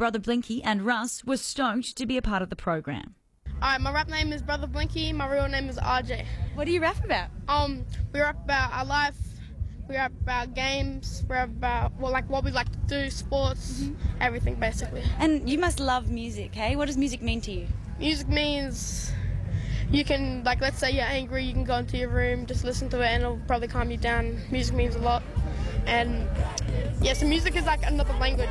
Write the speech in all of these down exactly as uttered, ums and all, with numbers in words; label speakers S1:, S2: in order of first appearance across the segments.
S1: Brother Blinky and Russ were stoked to be a part of the program.
S2: Alright, my rap name is Brother Blinky, my real name is R J.
S1: What do you rap about?
S2: Um, we rap about our life, we rap about games, we rap about, well, like what we like to do, sports, mm-hmm. everything basically.
S1: And you must love music, hey? What does music mean to you?
S2: Music means you can, like, let's say you're angry, you can go into your room, just listen to it and it'll probably calm you down. Music means a lot. And yeah, so music is like another language.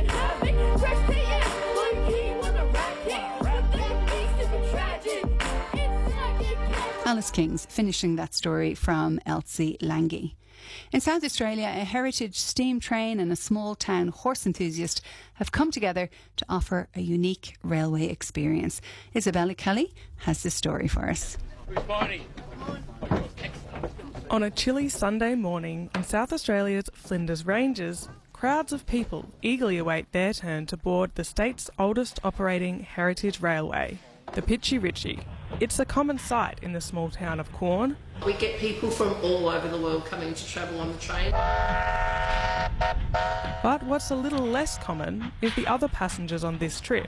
S3: Alice Kings finishing that story from Elsie Lange. In South Australia, a heritage steam train and a small town horse enthusiast have come together to offer a unique railway experience. Isabella Kelly has this story for us.
S4: On a chilly Sunday morning in South Australia's Flinders Ranges, crowds of people eagerly await their turn to board the state's oldest operating heritage railway, the Pitchie Ritchie. It's a common sight in the small town of Quorn.
S5: We get people from all over the world coming to travel on the train.
S4: But what's a little less common is the other passengers on this trip.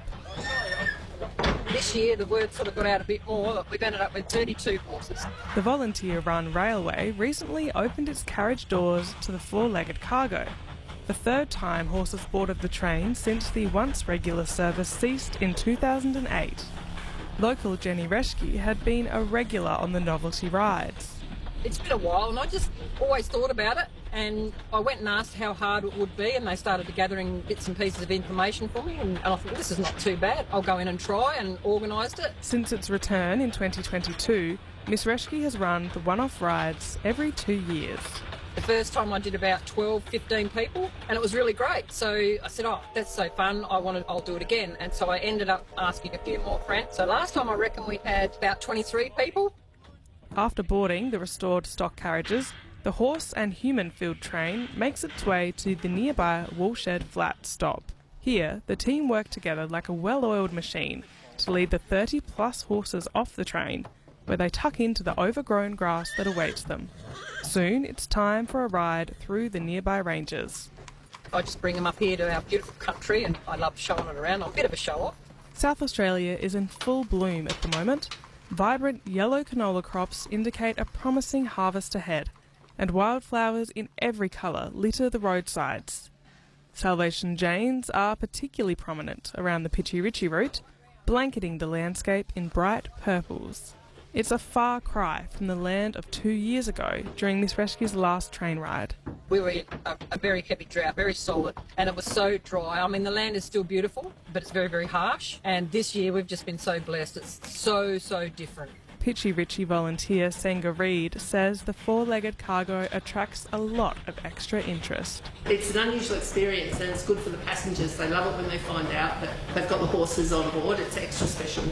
S6: This year the word sort of got out a bit more, but we've ended up with thirty-two horses.
S4: The volunteer-run railway recently opened its carriage doors to the four-legged cargo, the third time horses boarded the train since the once regular service ceased in two thousand eight. Local Jenny Reschke had been a regular on the novelty rides.
S6: It's been a while and I just always thought about it, and I went and asked how hard it would be, and they started gathering bits and pieces of information for me, and I thought, this is not too bad, I'll go in and try, and organised it.
S4: Since its return in twenty twenty-two, Miss Reschke has run the one-off rides every two years.
S6: The first time I did about twelve, fifteen people, and it was really great. So I said, oh, that's so fun, I want to, I'll do it again. And so I ended up asking a few more friends. So last time I reckon we had about twenty-three people.
S4: After boarding the restored stock carriages, the horse and human-filled train makes its way to the nearby Woolshed Flat stop. Here, the team work together like a well-oiled machine to lead the thirty-plus horses off the train, where they tuck into the overgrown grass that awaits them. Soon it's time for a ride through the nearby ranges.
S6: I just bring them up here to our beautiful country, and I love showing it around. I'm a bit of a show-off.
S4: South Australia is in full bloom at the moment. Vibrant yellow canola crops indicate a promising harvest ahead, and wildflowers in every colour litter the roadsides. Salvation Janes are particularly prominent around the Pitchie Ritchie route, blanketing the landscape in bright purples. It's a far cry from the land of two years ago during Miss Reschke's last train ride.
S6: We were in a, a very heavy drought, very solid, and it was so dry. I mean, the land is still beautiful, but it's very, very harsh. And this year we've just been so blessed. It's so, so different.
S4: Pitchie Ritchie volunteer Senga Reid says the four-legged cargo attracts a lot of extra interest.
S5: It's an unusual experience and it's good for the passengers. They love it when they find out that they've got the horses on board. It's extra special.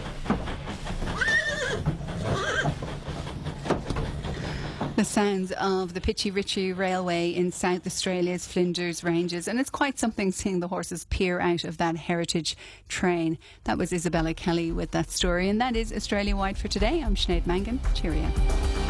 S3: The sounds of the Pitchie Ritchie Railway in South Australia's Flinders Ranges, and it's quite something seeing the horses peer out of that heritage train. That was Isabella Kelly with that story, and that is Australia Wide for today. I'm Sinead Mangan. Cheerio.